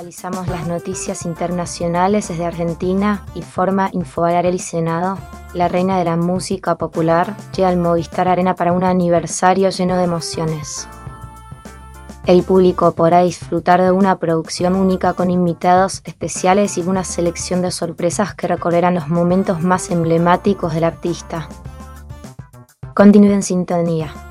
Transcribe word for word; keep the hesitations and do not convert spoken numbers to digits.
Revisamos las noticias internacionales desde Argentina y forma Infobalarelli Senado. La reina de la música popular llega al Movistar Arena para un aniversario lleno de emociones. El público podrá disfrutar de una producción única con invitados especiales y una selección de sorpresas que recorrerán los momentos más emblemáticos del artista. Continúe en sintonía.